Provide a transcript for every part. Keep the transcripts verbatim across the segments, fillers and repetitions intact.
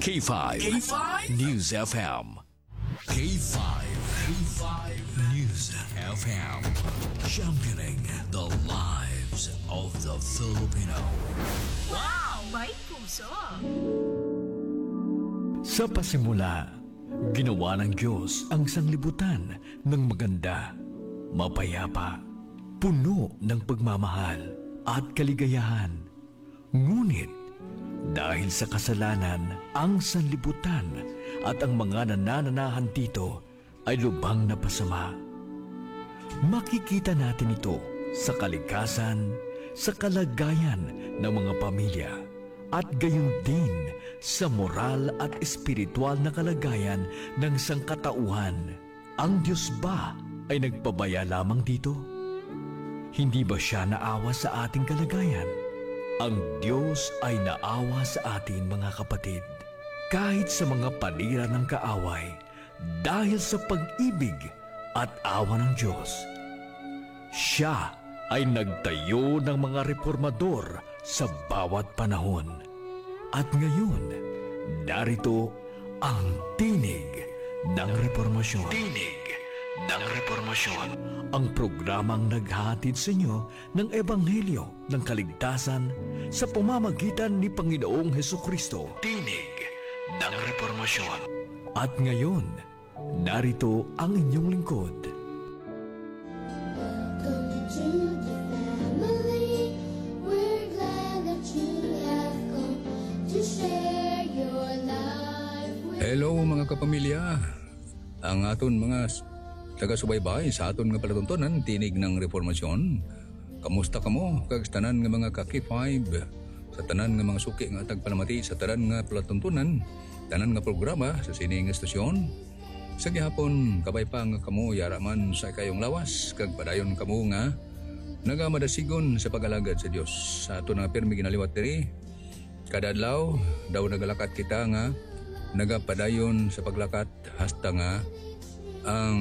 K five. K five News F M. K five. K five News F M. Championing the lives of the Filipino. Wow! May puso! Sa pasimula, ginawa ng Diyos ang sanglibutan ng maganda, mapayapa, puno ng pagmamahal at kaligayahan. Ngunit, dahil sa kasalanan, ang sanlibutan at ang mga nanananahan dito ay lubhang napasama. Makikita natin ito sa kalikasan, sa kalagayan ng mga pamilya, at gayon din sa moral at espiritual na kalagayan ng sangkatauhan. Ang Diyos ba ay nagpabaya lamang dito? Hindi ba siya naawa sa ating kalagayan? Ang Diyos ay naawa sa atin, mga kapatid, kahit sa mga panira ng kaaway, dahil sa pag-ibig at awa ng Diyos. Siya ay nagtayo ng mga reformador sa bawat panahon. At ngayon, darito ang tinig ng reformasyon. Tinig ng reformasyon. Ang programang naghahatid sa inyo ng Ebanghelyo ng Kaligtasan sa pamamagitan ni Panginoong Hesukristo. Tinig ng reformasyon. At ngayon, narito ang inyong lingkod. Welcome to the family. We're glad that you have come to share your life with Hello mga kapamilya. Ang aton mga taga-subaybay sa aton nga palatuntunan tinig ng reformasyon. Kamusta kamo kag tanan nga mga ka-K five sa tanan nga mga suki nga tagpalamati sa tanan nga palatuntunan, tanan nga programa sa sining estasyon. Sa gihapon kabay pa nga kamo yaraman sa kayong lawas kag padayon kamo nga nagamadasigon sa pag-alagad sa Dios. Sa aton nga pirmi ginaliwat diri kada adlaw daw nagalakat kita nga nagapadayon sa paglakat hasta nga ang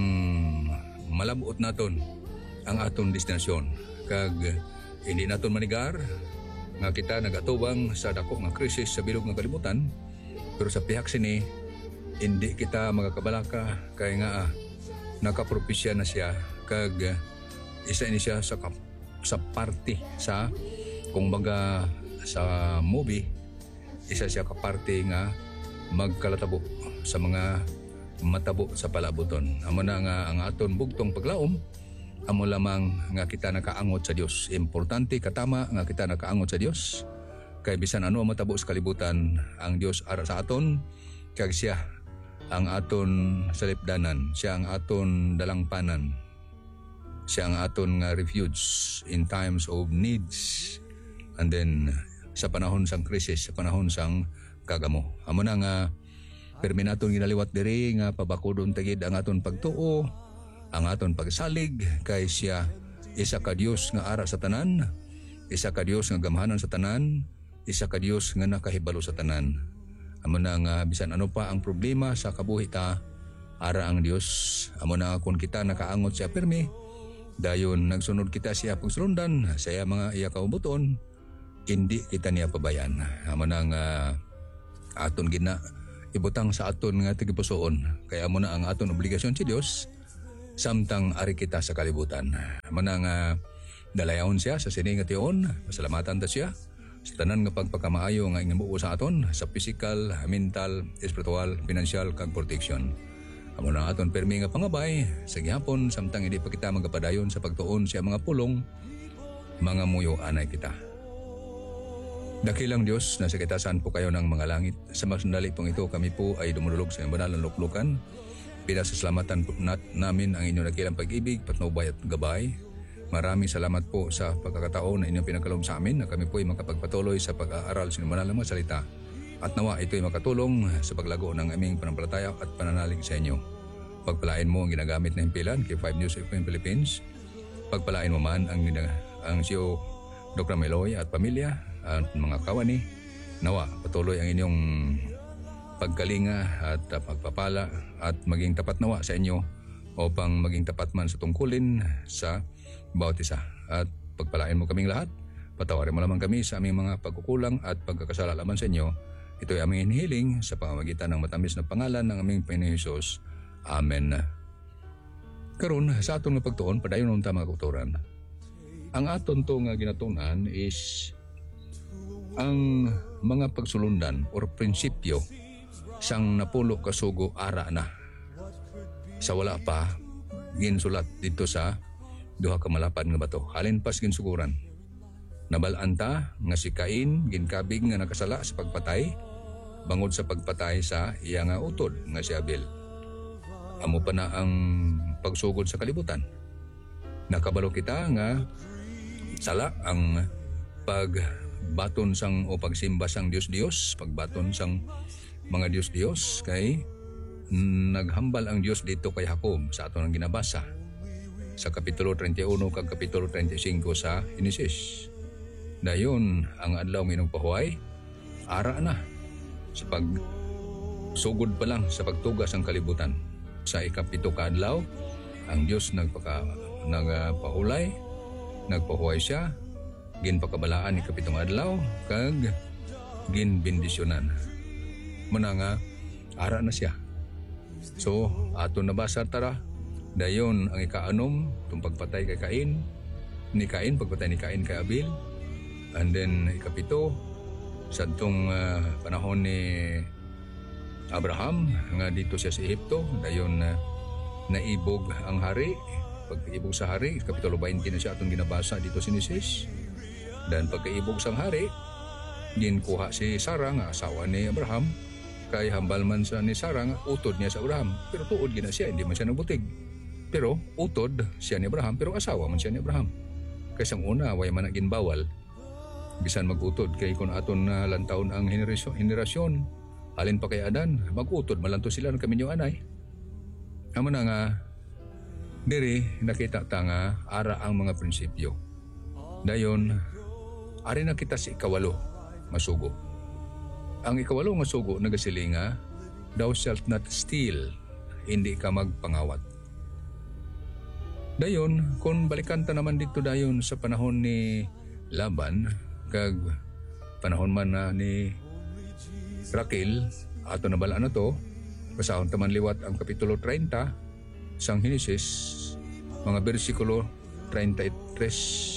malabuot naton ang aton destinasyon kag hindi naton manigar nga kita nagatubang sa dako nga krisis sa bilog nga kalibutan, pero sa pihak sini hindi kita magakabalaka kay nga ah, nakapropesya na siya kag isa ini siya sa sa party sa kung baga sa movie, isa siya ka party nga magkalatabo sa mga matabo sa palabuton. Amo na nga ang aton bugtong paglaom, amo lamang nga kita nakaangot sa Dios. Importante katama nga kita nakaangot sa Dios. Kay bisan ano matabo sa kalibutan, ang Dios ara sa aton, kag siya ang aton salipdanan, siya ang aton dalangpanan, siya ang aton nga refuge in times of needs, and then sa panahon sang krisis, sa panahon sang kagamo. Amo na nga permi naton ginaliwat diri nga pabakudon tagid ang aton pagtuo, ang aton pagsalig kay siya isa ka Dios nga ara sa tanan, isa ka Dios nga gamhanan sa tanan, isa ka Dios nga nakahibalo sa tanan. Amo na nga bisan ano pa ang problema sa kabuhi ta, ara ang Dios. Amo na kung kita nakaangot siya permi, dayon nagsunod kita siya pagsulundan sa iya mga iya kaubuton, hindi kita niya pabayan. Amo na nga aton gina ibutang sa aton nga tigipusoon, kaya mo na ang aton obligasyon si Dios samtang ari kita sa kalibutan. Amo na nga dalayawon siya sa sini nga tion, pasalamatan ta siya sa tanan nga pagpakamaayo nga ingnabuo sa aton sa physical, mental, espiritual, financial kag protection. Amo na aton permi nga pangabay sa gihapon samtang hindi pa kita magapadayon sa pagtuon sa mga pulong, mga muyo anay kita. Dakilang Diyos, nasa kitasan po kayo ng mga langit. Sa mga sandali pong ito, kami po ay dumulog sa banal na luklukan. Pinasasalamatan po nat namin ang inyong dakilang pag-ibig, patnubay at gabay. Maraming salamat po sa pagkakataon na inyong pinagkaloob sa amin na kami po ay makapagpatuloy sa pag-aaral sa banal na mga salita. At nawa ito ay makatulong sa paglago ng aming panampalataya at pananalig sa inyo. Pagpalain mo ang ginagamit na himpilan kay five News F M Philippines. Pagpalain mo man ang, ang C E O Doctor Meloy at pamilya at mga kawani. Nawa patuloy ang inyong pagkalinga at uh, pagpapala at maging tapat nawa sa inyo upang maging tapat man sa tungkulin sa bawat isa. At pagpalain mo kaming lahat, patawarin mo lamang kami sa aming mga pagkukulang at pagkakasala laman sa inyo Ito ay aming hinihiling sa pamamagitan ng matamis na pangalan ng aming Panginoon Hesus. Amen. Karon sa aton nga pagtuon padayon unta mga kautoran. Ang aton to nga ginatunan is ang mga pagsulundan or prinsipyo sang napulo kasugo ara na. Sa wala pa ginsulat dito sa duha ka malapad nga bato. Halin pas ginsuguran. Nabalaan ta nga si Cain ginkabig nga nakasala sa pagpatay bangod sa pagpatay sa iya nga utod nga si Abel. Amo pa na ang pagsugod sa kalibutan. Nakabalo kita nga sala ang pagbaton sang o pagsimba sang Dios-Dios, pagbaton sang mga Dios-Dios kay naghambal ang Dios dito kay Jacob sa aton ang ginabasa sa kapitulo thirty-one kag kapitulo thirty-five sa Genesis. Dayon ang adlaw ng pahuway ara na sa pag sugod pa lang sa pagtugas ang kalibutan. Sa ikapito ka adlaw ang Dios nagpaka nagpahulay, nagpahuway siya, ginpakabalaan ni kapitong adlaw kag ginbendisyonan. Muna nga ara na siya. So aton nabasa tara dayon ang ikaanom tung pagpatay kay Cain, ni Cain pagpatay ni Cain kay Abel. And then ikapito sa itong uh, panahon ni Abraham nga dito siya sa Ehipto, dayon uh, naibog ang hari. Pagkaibog sa hari, kapitulo twenty na siya atong ginabasa dito sa Genesis. Dan pagkaibog sang hari, ginkuha si Sarah nga asawa ni Abraham, kay hambal man sa ni Sarah nga utod niya sa Abraham. Pero tuod gina siya, hindi man siya nabutig. Pero utod siya ni Abraham, pero asawa man siya ni Abraham. Kay sang una, way man na ginbawal bisan magutod kay kun aton na uh, lantawon ang henerasyon, henerasyon halin pa kay Adan magutod malanto sila ng kaminyo anay. Amo na nga diri nakita ta nga ara ang mga prinsipyo. Dayon ari na kita si ikawalo masugo. Ang ikawalo nga sugo nagasilinga thou shalt not steal, hindi ka magpangawat. Dayon kung balikan ta naman dito dayon sa panahon ni Laban kag panahon man na ni Raquel ato nabalaan na to basahon taman liwat ang kapitulo thirty sang Genesis mga bersikulo thirty-three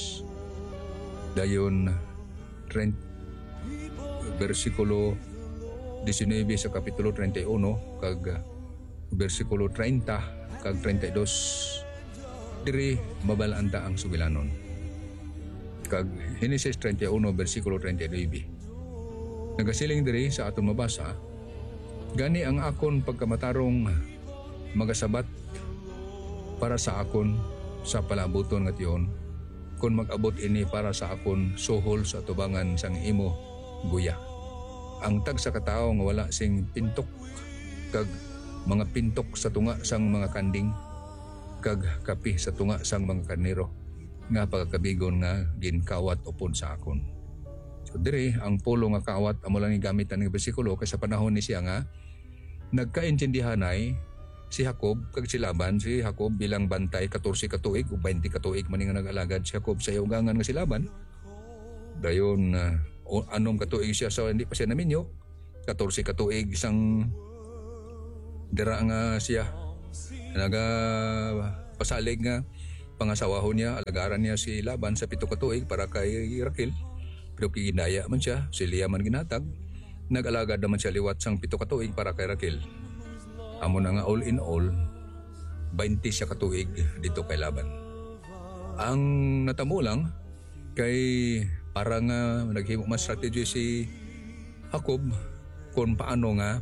dayon thirty, bersikulo nineteen sa kapitulo thirty-one kag bersikulo thirty kag thirty-two diri mabalaan ta ang sugilanon. Kag Genesis thirty-one bersikulo thirty-nine. Nagasiling diri sa aton mabasa, gani ang akon pagkamatarong magasabat para sa akon sa palabuton nga tiyon, kun mag-abot ini para sa akon suhol sa tubangan sang imo guya. Ang tag sa katao nga wala sing pintok kag mga pintok sa tunga sang mga kanding kag kapi sa tunga sang mga karnero nga pagkabigon nga ginkawat upod sa akon. So dire ang pulo nga kawat amo lang gigamit ang bersikulo kay sa panahon ni siya nga nagkaintindihanay si Jacob kag si Laban. Si Jacob bilang bantay fourteen ka tuig o twenty ka tuig man nga nag-alagad si Jacob sa ugangan nga si Laban. Dayon uh, anom ka tuig siya sa hindi pa siya naminyo. fourteen ka tuig isang dira nga siya naga pasalig nga pangasawahon niya, alagaran niya si Laban sa pito ka tuig para kay Raquel. Pero kiginaya man siya, si Leah man ginatag. Nag-alagad naman siya liwat sang pito ka tuig para kay Raquel. Amo na nga all in all, twenty siya ka tuig dito kay Laban. Ang natamo lang, kay para nga naghimo mas strategy si Jacob kung paano nga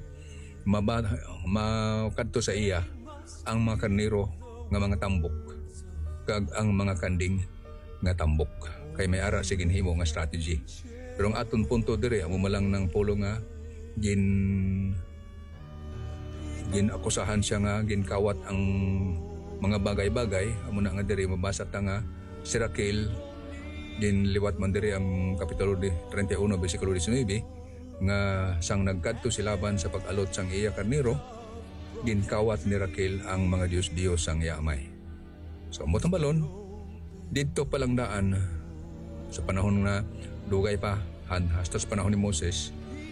makadto sa iya ang mga karnero nga mga tambok kag ang mga kanding nga tambok kay may ara sa ginhimo nga strategy. Pero ang aton punto dire amo malang ng pulo nga gin gin akusahan siya nga ginkawat ang mga bagay-bagay. Amo na nga dire mabasa ta nga si Raquel din liwat man dire ang kapitulo thirty-one bersikulo nineteen nga sang nagkadto si Laban sa pag-alot sang iya karnero ginkawat ni Raquel ang mga Dios-Dios sang iya amay. So mo tambalon dito pa lang daan sa panahon na dugay pa hasta sa panahon ni Moses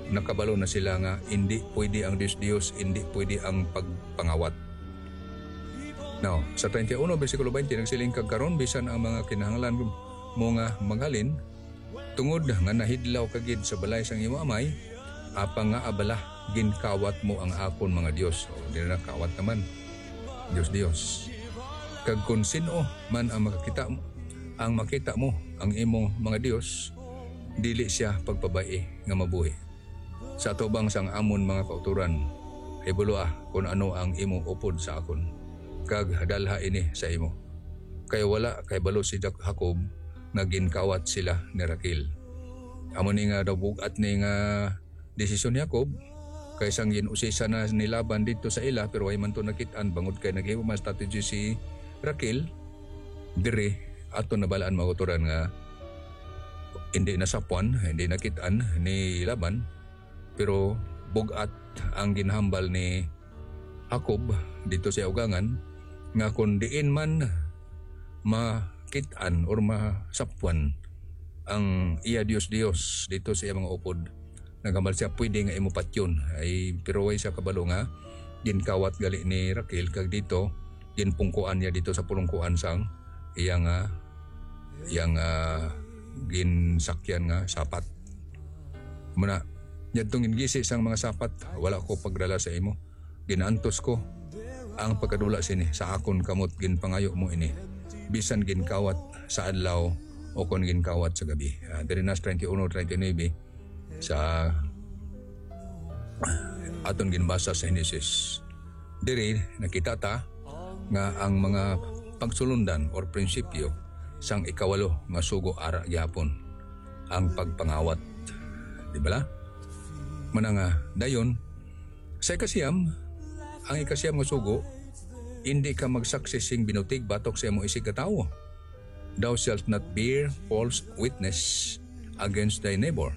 nakabalo na sila nga hindi pwede ang Diyos-Diyos, hindi pwede ang pagpangawat. Now, sa thirty-one versikulo twenty nagsiling kag karon bisan ang mga kinahanglan mo nga maghalin tungod nga nahidlaw kagid sa balay sang imo amay, apang nga abala ginkawat mo ang akon mga Dios. O di na kawat naman. Dios-Dios. Kag kun sino man ang makakita mo, ang makita mo ang imong mga Dios, dili siya pagpabae nga mabuhi. Sa atubang sang amon mga kauturan, ibulo ah kung ano ang imong upod sa akon, kag dalha ini sa imo. Kay wala kay balo si Jacob nga ginkawat sila ni Raquel. Amo ni nga daw bugat ni nga desisyon ni Jacob, kay sang ginusisa na ni Laban dito sa ila, pero ay man to nakit-an bangod kay naghiwa man strategy si Raquel, dire ato nabalaan mga kauturan nga hindi nasapuan, hindi nakit-an ni Laban, pero bugat ang ginhambal ni Jacob dito sa ugangan nga kung diin man makit-an or masapuan ang iya Dios-Dios dito sa iya mga upod, nagambal siya pwede nga imupat yun. Ay pero way siya kabalo nga ginkawat gali ni Raquel, kag dito ginpungkuan niya dito sa pulungkuan sang iyang uh, iyang uh, ginsakyan nga sapat. Muna yadtong gingisi sang mga sapat, wala ko pagdala sa imo, ginantos ko ang pagkadula sini sa akon kamot ginpangayo mo ini, bisan ginkawat sa adlaw o kon ginkawat sa gabi. Uh, Diri nas thirty-one thirty-nine sa aton ginbasa sa Genesis. Diri nakita ta nga ang mga pagsulundan or prinsipyo sang ikawalo nga sugo ara gyapon ang pagpangawat, di ba la? Muna nga dayon sa ikasiyam, ang ikasiyam nga sugo, hindi ka magsaksising binutig batok sa imong isig ka tawo. Thou shalt not bear false witness against thy neighbor.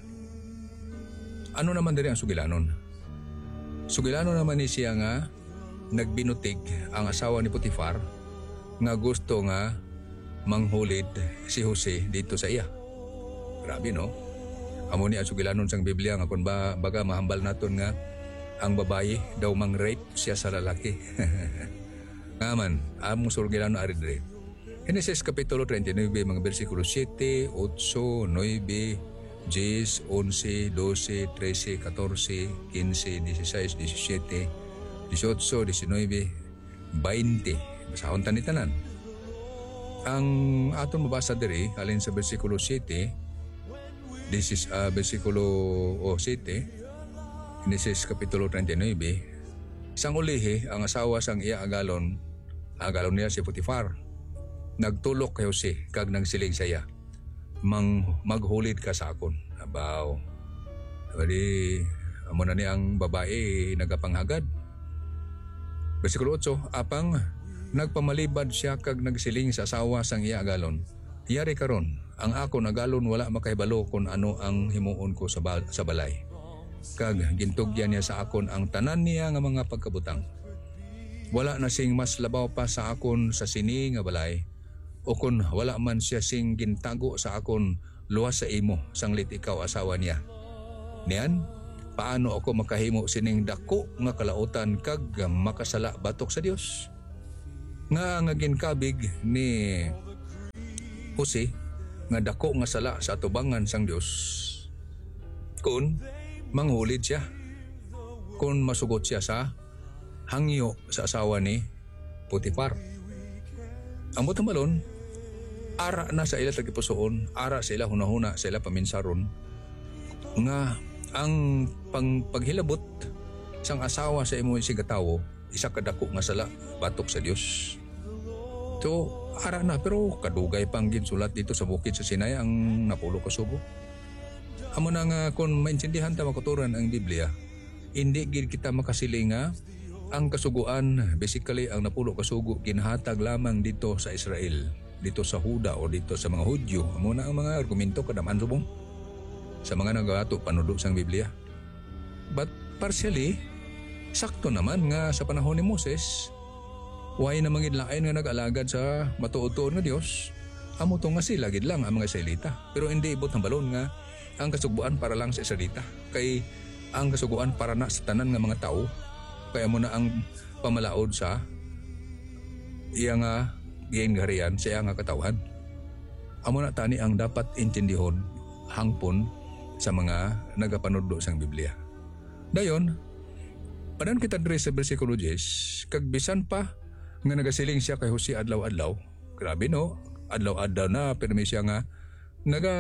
Ano naman diri ang sugilanon? Sugilanon naman ni siya nga nagbinutig ang asawa ni Potifar nga gusto nga manghulid si Jose dito sa iya. Grabe no? Amo ni ang sugilanon sang Biblia nga kung ba, baga mahambal naton nga ang babae daw mang-rape siya sa lalaki. Nga man, among sugilanon ari diri. Genesis Kapitulo thirty-nine, mga versikulo seven, eight, nine, ten, eleven, twelve, thirteen, fourteen, fifteen, sixteen, seventeen, eighteen, nineteen, twenty. Basahon ta ni tanan. Ang aton mabasa diri alin sa bersikulo seven, this is uh, bersikulo oh, seven, Genesis Kapitulo thirty-nine, sang ulihi ang asawa sang iya agalon, agalon niya si Potifar, nagtulok kay Jose kag nagsiling saya, mang maghulid ka sa akon. Abaw. Wali amo na ni ang babae nagapanghagad. Bersikulo eight, apang nagpamalibad siya kag nagsiling sa asawa sang iya agalon, yari karon ang akon agalon wala makahibalo kung ano ang himuon ko sa, bal- sa balay. Kag gintugyan niya sa akon ang tanan niya nga mga pagkabutang. Wala na sing mas labaw pa sa akon sa sini nga balay, o kun wala man siya sing gintago sa akon luwas sa imo sanglit ikaw asawa niya. Niyan, paano ako makahimo sining dako nga kalautan kag makasala batok sa Dios? Nga nga ginkabig ni Jose nga dako nga sala sa atubangan sang Dios kun manghulid siya, kun masugot siya sa hangyo sa asawa ni Potifar. Ang butang balon, ara na sa ila tagipusoon, ara sa ila hunahuna, sa ila paminsaron, nga ang pang paghilabot sang asawa sa imo sigatawo, isa kadako nga sala batok sa Dios. So, ara na, pero kadugay pang ginsulat dito sa bukid sa Sinai ang napulo ka sugo. Amo na nga kung maintindihan ta makuturan ang Biblia, hindi gid kita makasiling nga ang kasuguan, basically ang napulo kasugo ginhatag lamang dito sa Israel, dito sa Huda o dito sa mga Hudyo. Amo na ang mga argumento kadaman subong sa mga nagawato panudo sang Biblia. But partially, sakto naman nga sa panahon ni Moses, way na mangid lain nga nag-alagad sa matuod-tuod nga Dios. Amo to nga sila gid lang ang mga Israelita. Pero hindi ibot ng balon nga ang kasugbuan para lang sa Israelita. Kay ang kasuguan para na sa tanan nga mga tao. Kaya mo na ang pamalaod sa iya nga giingarian sa iya nga katawan. Amo na tani ang dapat intindihon hangpon sa mga nagapanudlo sang Biblia. Dayon, panan kita diri sa bersikulo ten, kag bisan pa nga nagasiling siya kay Jose adlaw-adlaw. Grabe no, adlaw-adlaw na pirmi siya nga naga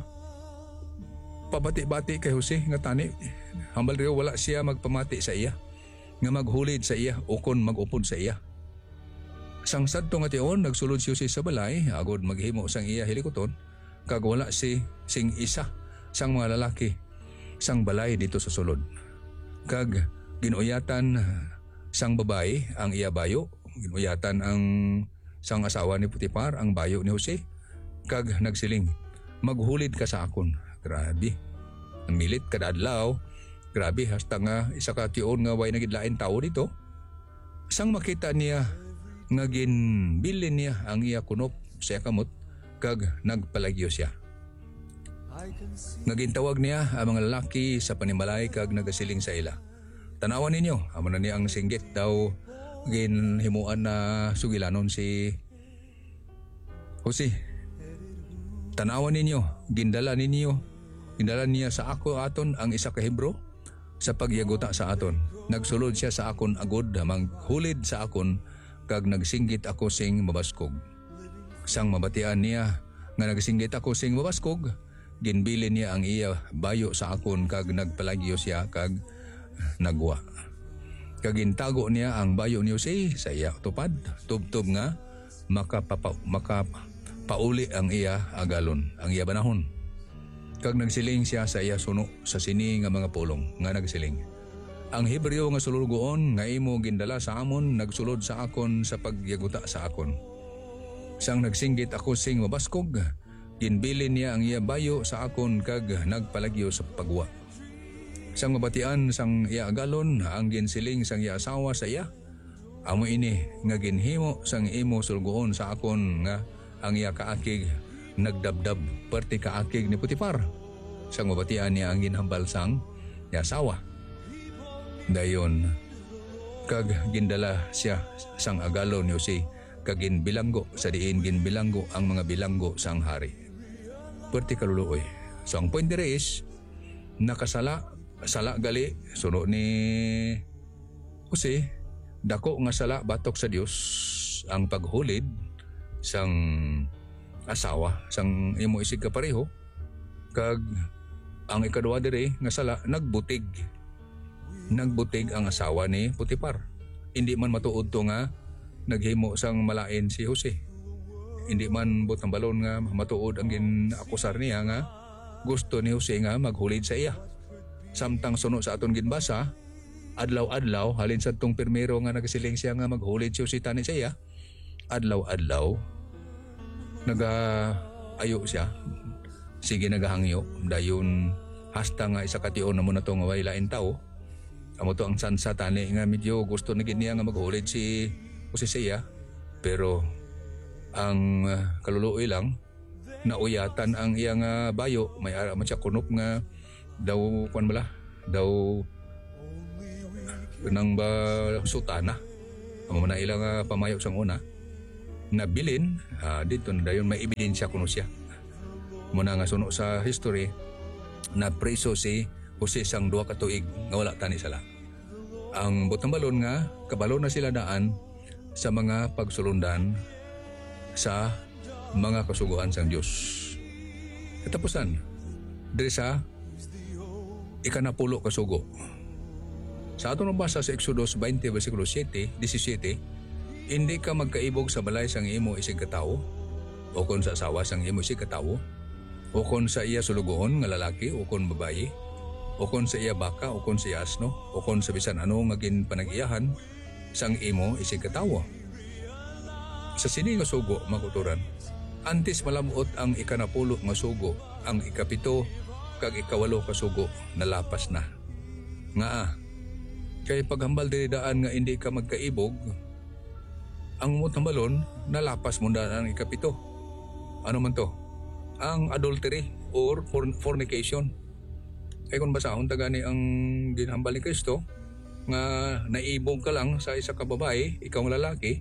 pabati-bati kay Jose nga tani hambal diri wala siya magpamati sa iya nga maghulid sa iya o kon mag-upod sa iya. Sang sadto nga tion nagsulod si Jose sa balay agod maghimo sang iya hilikoton kag wala si sing isa sang mga lalaki sang balay dito sa sulod. Kag ginuyatan sang babae ang iya bayo, ginuyatan ang sang asawa ni Putipar ang bayo ni Jose kag nagsiling, maghulid ka sa akon. Grabe, milit kada adlaw. Grabe, hasta nga isa ka tion nga way nagidlain tao dito. Sang makita niya nga ginbilin niya ang iya kunop sa kamot kag nagpalagyo siya. Nagintawag niya ang mga lalaki sa panimalay kag nagasiling sa ila. Tanawan ninyo, amo na niya ang singgit daw ginhimuan na sugilanon si Jose. Tanawan ninyo, gindala ninyo, gindala niya sa ako aton ang isa ka Hebro sa pagyaguta sa aton. Nagsulod siya sa akon agod, maghulid sa akon kag nagsinggit ako sing mabaskog. Sang mabatian niya nga nagsinggit ako sing mabaskog, ginbilin niya ang iya bayo sa akon kag nagpalagyo siya kag nagwa. Kag gintago niya ang bayo ni Jose sa iya tupad, tubtob nga makapapa, makapauli ang iya agalon, ang iya banahon. Kag nagsiling siya sa iya suno sa sini nga mga pulong nga nagsiling. Ang Hebreo nga sulurgoon nga imo gindala sa amon nagsulod sa akon sa pagyaguta sa akon. Sang nagsinggit ako sing mabaskog, ginbilin niya ang iya bayo sa akon kag nagpalagyo sa pagwa. Sang mabatian sang iya agalon ang ginsiling sang iya asawa sa iya. Amo ini nga ginhimo sang imo sulgoon sa akon nga ang iya kaakig nagdabdab perti kaakig ni Putipar. Sang mabatian niya ang ginhambal sang iya asawa. Dayon kag gindala siya sang agalon ni Jose kag ginbilanggo sa diin ginbilanggo ang mga bilanggo sang hari. Perti kaluluoy. So ang point dire is nakasala sala gali suno ni Jose dako nga sala batok sa Dios ang paghulid sang asawa sang imo isig kapareho kag ang ikaduha dire nga sala nagbutig nagbutig ang asawa ni Putipar. Hindi man matuod to nga naghimo sang malain si Jose. Hindi man butang balon nga matuod ang ginakusar niya nga gusto ni Jose nga maghulid sa iya. Samtang suno sa aton ginbasa, adlaw-adlaw halin sa tong pirmero nga nagasiling siya nga maghulid si Jose tani sa iya. Adlaw-adlaw naga ayo siya. Sige nagahangyo dayon hasta nga isa kation na mo na to nga way lain tao. Amo to ang sansa tani nga medyo gusto na gid niya nga maghulid si Jose sa iya. Pero ang uh, kaluluoy lang nauyatan ang iyang uh, bayo may ara man siya kunop nga daw kuan bala daw nang ba sutana amo na ilang uh, pamayo sang una nabilin uh, dito na dayon may ebidensya kuno siya muna nga suno sa history na preso si Jose sang duha ka tuig nga wala tani sala. Ang butang balon nga kabalo na sila daan sa mga pagsulundan sa mga kasuguan sang Dios. Katapusan diri sa ikanapulo kasugo. Sa aton basa sa Exodus twenty versikulo seven, seventeen, hindi ka magkaibog sa balay sang imo isig katawo o kon sa asawa sang imo isig katawo o kon sa iya sulugoon nga lalaki o kon babayi o kon sa iya baka o kon sa iya asno o kon sa bisan ano nga gin panag-iyahan sang imo isig katawo. Sa sini nga sugo makuturan antes malamuot ang ikanapulo nga sugo ang ikapito kag ikawalo ka sugo nalapas na nga ah, kay paghambal diri daan nga hindi ka magkaibog ang mutambalon nalapas mo daan ang ikapito. Ano man to? Ang adultery or fornication. Ay kung basahon ta gani ang ginhambal ni Kristo nga naibog ka lang sa isa ka babae, ikaw ang lalaki,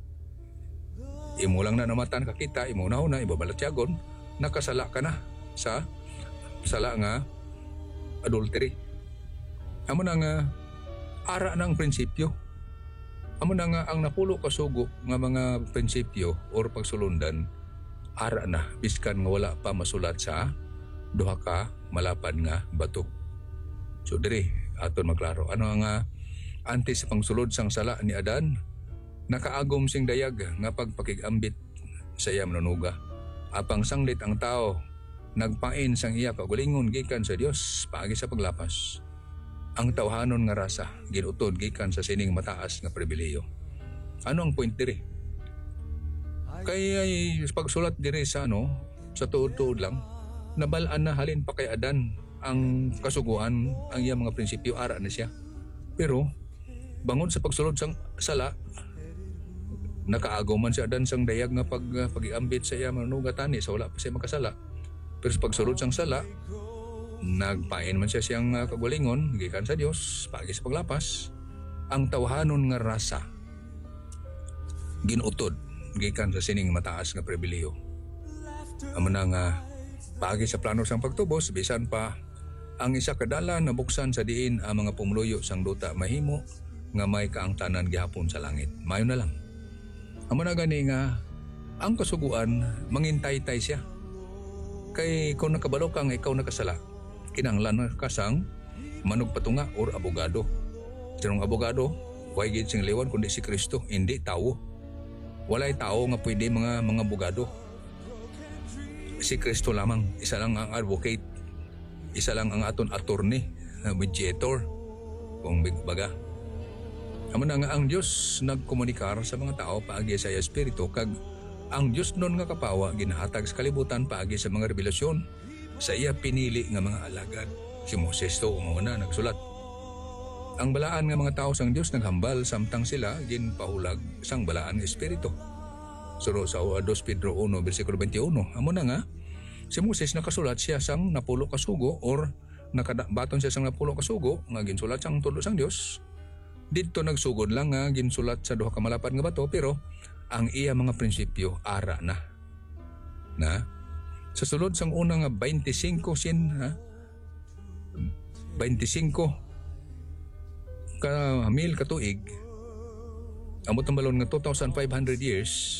imo lang na namatan kakita, imo na una ibabalatyagon, nakasala ka na sa sala nga adultery. Amo na nga ara na ang prinsipyo. Amo na nga ang napulo ka sugo nga mga prinsipyo or pagsulundan, ara na biskan nga wala pa masulat sa duha ka malapad nga bato. So diri aton maklaro ano nga antes sa pangsulod sang sala ni Adan, nakaagom sing dayag nga pagpakigambit sa iya manunuga. Apang sanglit ang tao, nagpain sang iya kaugalingon gikan sa Dios paagi sa paglapas. Ang tawhanon nga rasa ginutod gikan sa sining mataas nga pribileyo. Ano ang point diri? Kay ay, pagsulat diri sa ano, sa tuod-tuod lang, nabalaan na halin pa kay Adan ang kasuguan, ang iya mga prinsipyo, ara na siya. Pero bangon sa pagsulod sang sala, nakaagaw man si Adan sang dayag nga pag uh, pag-iambit sa iya manunuga tani sa wala pa siya makasala. Pero sa pagsulod sang sala, nagpain man siya siyang uh, kagalingon gikan sa Dios paagi sa paglapas. Ang tawhanon nga rasa ginutod gikan sa sining mataas nga pribileyo. Amo na nga paagi sa plano sang pagtubos, bisan pa ang isa kadala nabuksan sa diin ang mga pumuluyo sang duta mahimo nga may kaangtanan gihapon sa langit. Mayo na lang. Amo na gani nga ang kasuguan mangintay-tay siya. Kay kung nakabalo kang ikaw nakasala, kinahanglan ka sang manugpatunga or abogado. Sinong abogado? Way gid sing liwan kundi si Kristo, hindi tao. Walay tao nga pwede mga mga abogado. Si Kristo lamang, isa lang ang advocate, isa lang ang aton attorney, mediator, kung baga. Amo na nga ang Dios nagkomunikar sa mga tao paagi sa iya espiritu, kag ang Dios nun nga kapawa ginahatag sa kalibutan paagi sa mga revelasyon sa iya pinili nga mga alagad. Si Moses to umuna nagsulat. Ang balaan nga mga tao sang Dios naghambal samtang sila ginpahulag sang balaan nga espiritu. Suro sa Dos Pedro one bersikulo twenty-one, amo na nga si Moses nakasulat siya sang napulo ka sugo or nakadabaton siya sang napulo ka sugo nga ginsulat sang tulo sang Dios. Dito nagsugod lang nga ginsulat sa duha ka malapad nga bato, pero ang iya mga prinsipyo ara na. Na sa sulod sang una nga twenty-five sin ha twenty-five ka mil ka tuig, amot ang balon nga two thousand five hundred years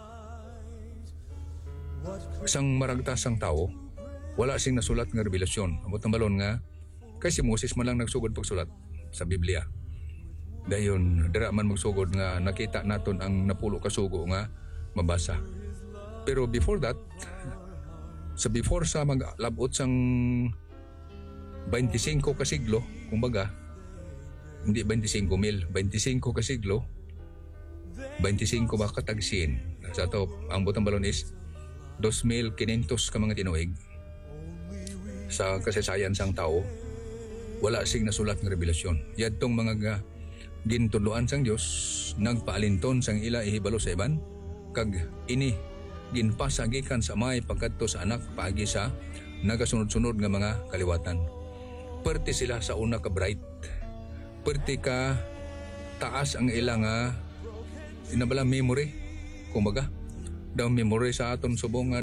sang maragtas sang tao, wala sing nasulat nga revelasyon. Amot ang balon nga kay si Moses man lang nagsugod pagsulat sa Biblia. Dayon dira man magsugod nga nakita naton ang napulo ka sugo nga mabasa. Pero before that, sa before sa maglabot sang twenty-five ka siglo, kumbaga hindi twenty-five mil, twenty-five ka siglo, twenty-five ba katagsin. Sa to ang butang balon is two thousand five hundred ka mga tinuig. Sa kasaysayan sang tao, wala sing nasulat nga revelasyon. Yadtong mga ga, gintuloan sang Dios nagpaalinton sang ila ihibalo sa iban, kag ini ginpasa gikan sa may pagkadto sa anak paagi sa nagasunod-sunod nga mga kaliwatan. Perti sila sa una ka bright, perti ka taas ang ila nga inabala memory, kumbaga daw memory sa aton subong nga